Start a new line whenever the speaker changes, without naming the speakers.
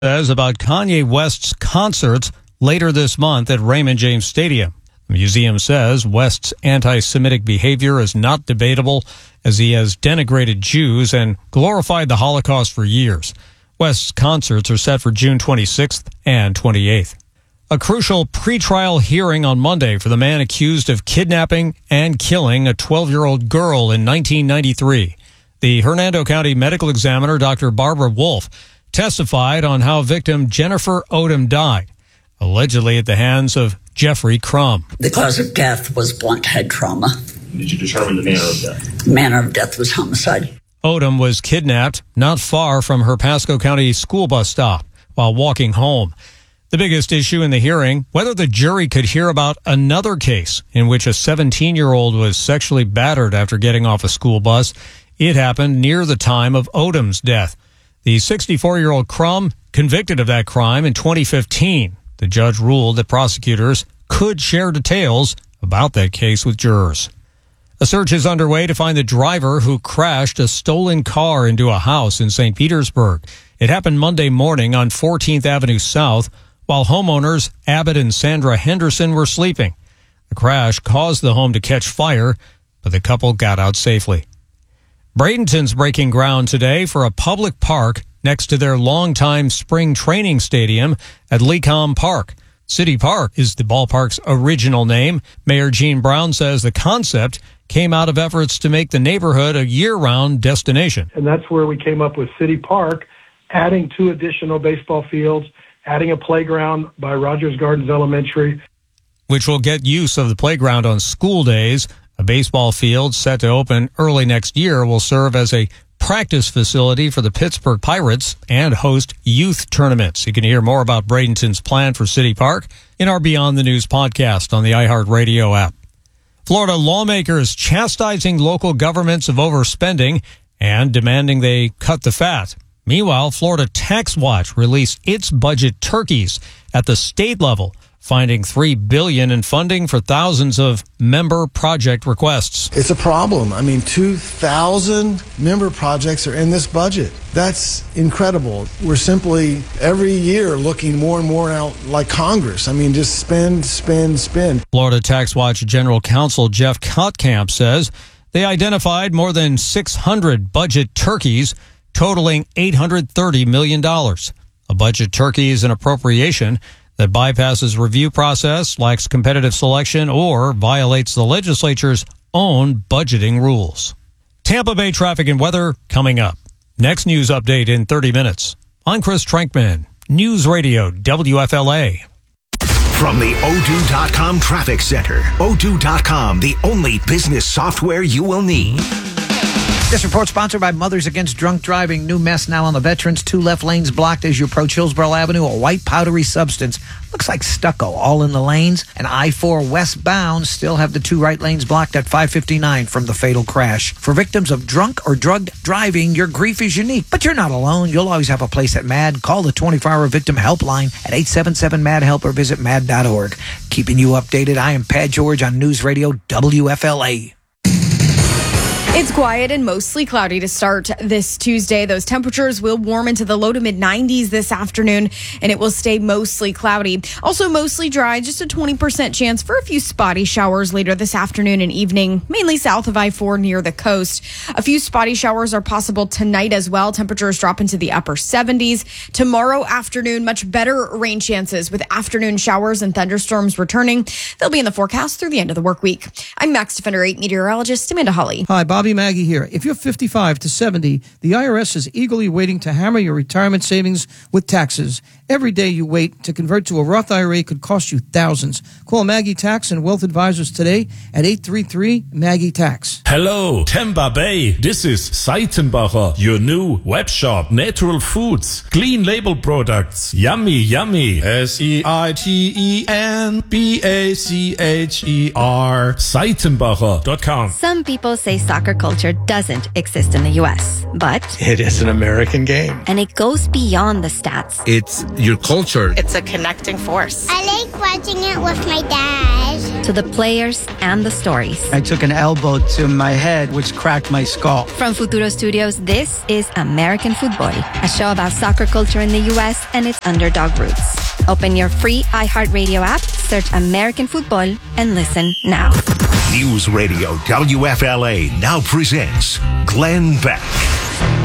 says about Kanye West's concerts later this month at Raymond James Stadium. The museum says West's anti-Semitic behavior is not debatable, as he has denigrated Jews and glorified the Holocaust for years. West's concerts are set for June 26th and 28th. A crucial pretrial hearing on Monday for the man accused of kidnapping and killing a 12-year-old girl in 1993. The Hernando County medical examiner, Dr. Barbara Wolf, testified on how victim Jennifer Odom died, allegedly at the hands of Jeffrey Crum.
The cause of death was blunt head trauma.
Did you determine the manner of death?
The manner of death was homicide.
Odom was kidnapped not far from her Pasco County school bus stop while walking home. The biggest issue in the hearing, whether the jury could hear about another case in which a 17-year-old was sexually battered after getting off a school bus. It happened near the time of Odom's death. The 64-year-old Crum convicted of that crime in 2015. The judge ruled that prosecutors could share details about that case with jurors. A search is underway to find the driver who crashed a stolen car into a house in St. Petersburg. It happened Monday morning on 14th Avenue South, while homeowners Abbott and Sandra Henderson were sleeping. The crash caused the home to catch fire, but the couple got out safely. Bradenton's breaking ground today for a public park next to their longtime spring training stadium at Lecom Park. City Park is the ballpark's original name. Mayor Gene Brown says the concept came out of efforts to make the neighborhood a year-round destination.
And that's where we came up with City Park, adding 2 additional baseball fields, adding a playground by Rogers Gardens Elementary,
which will get use of the playground on school days. A baseball field set to open early next year will serve as a practice facility for the Pittsburgh Pirates and host youth tournaments. You can hear more about Bradenton's plan for City Park in our Beyond the News podcast on the iHeartRadio app. Florida lawmakers chastising local governments of overspending and demanding they cut the fat. Meanwhile, Florida Tax Watch released its budget turkeys at the state level, finding $3 billion in funding for thousands of member project requests.
It's a problem. 2,000 member projects are in this budget. That's incredible. We're simply every year looking more and more out like Congress. Just spend, spend, spend.
Florida Tax Watch General Counsel Jeff Kottkamp says they identified more than 600 budget turkeys totaling $830 million. A budget turkey is an appropriation that bypasses review process, lacks competitive selection, or violates the legislature's own budgeting rules. Tampa Bay traffic and weather coming up. Next news update in 30 minutes. I'm Chris Trankman, News Radio WFLA.
From the O2.com Traffic Center, O2.com, the only business software you will need.
This report sponsored by Mothers Against Drunk Driving. New mess now on the Veterans. 2 left lanes blocked as you approach Hillsborough Avenue. A white powdery substance. Looks like stucco all in the lanes. And I-4 westbound still have the 2 right lanes blocked at 559 from the fatal crash. For victims of drunk or drugged driving, your grief is unique. But you're not alone. You'll always have a place at MAD. Call the 24-hour victim helpline at 877-MAD-HELP or visit mad.org. Keeping you updated, I am Pat George on News Radio WFLA.
It's quiet and mostly cloudy to start this Tuesday. Those temperatures will warm into the low to mid 90s this afternoon, and it will stay mostly cloudy. Also mostly dry, just a 20% chance for a few spotty showers later this afternoon and evening, mainly south of I-4 near the coast. A few spotty showers are possible tonight as well. Temperatures drop into the upper 70s. Tomorrow afternoon, much better rain chances with afternoon showers and thunderstorms returning. They'll be in the forecast through the end of the work week. I'm Max Defender 8 meteorologist Amanda Hawley.
Hi, Bobby Maggie here. If you're 55 to 70, the IRS is eagerly waiting to hammer your retirement savings with taxes. Every day you wait to convert to a Roth IRA could cost you thousands. Call Maggie Tax and Wealth Advisors today at 833-MAGGIE-TAX.
Hello, Tampa Bay. This is Seitenbacher, your new web shop. Natural foods, clean label products. Yummy, yummy. Seitenbacher. Seitenbacher.com.
Some people say soccer soccer culture doesn't exist in the U.S., but
it is an American game.
And it goes beyond the stats.
It's your culture.
It's a connecting force.
I like watching it with my dad.
To the players and the stories.
I took an elbow to my head, which cracked my skull.
From Futuro Studios, this is American Football, a show about soccer culture in the U.S. and its underdog roots. Open your free iHeartRadio app, search American Football, and listen now.
News Radio WFLA now presents Glenn Beck.